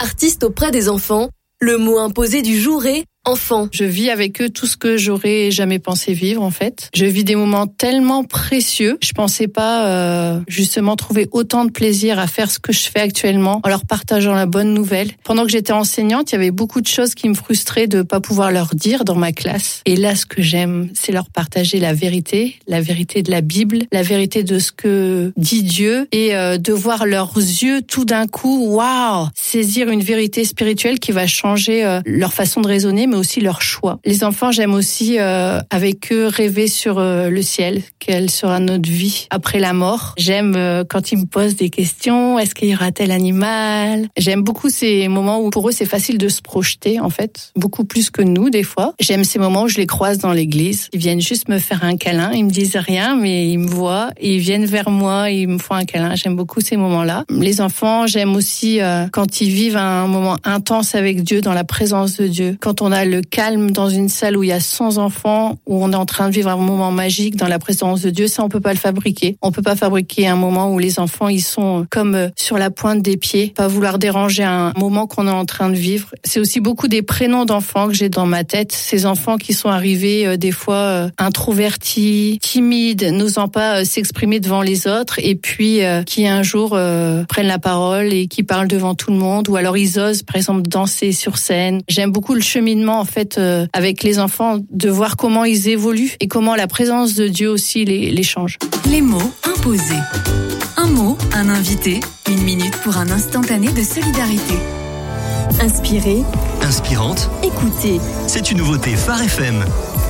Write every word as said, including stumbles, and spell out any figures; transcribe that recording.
artiste auprès des enfants. Le mot imposé du jour est enfant. Je vis avec eux tout ce que j'aurais jamais pensé vivre, en fait. Je vis des moments tellement précieux. Je pensais pas, euh, justement, trouver autant de plaisir à faire ce que je fais actuellement en leur partageant la bonne nouvelle. Pendant que j'étais enseignante, il y avait beaucoup de choses qui me frustraient de pas pouvoir leur dire dans ma classe. Et là, ce que j'aime, c'est leur partager la vérité, la vérité de la Bible, la vérité de ce que dit Dieu et euh, de voir leurs yeux tout d'un coup, waouh, saisir une vérité spirituelle qui va changer euh, leur façon de raisonner, mais aussi leur choix. Les enfants, j'aime aussi euh, avec eux rêver sur euh, le ciel, quelle sera notre vie après la mort. J'aime euh, quand ils me posent des questions, est-ce qu'il y aura tel animal? J'aime beaucoup ces moments où pour eux c'est facile de se projeter en fait, beaucoup plus que nous des fois. J'aime ces moments où je les croise dans l'église, ils viennent juste me faire un câlin, ils me disent rien mais ils me voient, et ils viennent vers moi, et ils me font un câlin. J'aime beaucoup ces moments-là. Les enfants, j'aime aussi euh, quand ils vivent un moment intense avec Dieu, dans la présence de Dieu. Quand on a le calme dans une salle où il y a cent enfants, où on est en train de vivre un moment magique dans la présence de Dieu, ça on peut pas le fabriquer. On peut pas fabriquer un moment où les enfants ils sont comme sur la pointe des pieds, pas vouloir déranger un moment qu'on est en train de vivre. C'est aussi beaucoup des prénoms d'enfants que j'ai dans ma tête, ces enfants qui sont arrivés euh, des fois euh, introvertis, timides, n'osant pas euh, s'exprimer devant les autres, et puis euh, qui un jour euh, prennent la parole et qui parlent devant tout le monde, ou alors ils osent par exemple danser sur scène. J'aime beaucoup le cheminement en fait euh, avec les enfants, de voir comment ils évoluent et comment la présence de Dieu aussi les, les change. Les mots imposés. Un mot, un invité, une minute pour un instantané de solidarité. Inspirer, Inspirante, écouter. c'est une nouveauté Phare F M.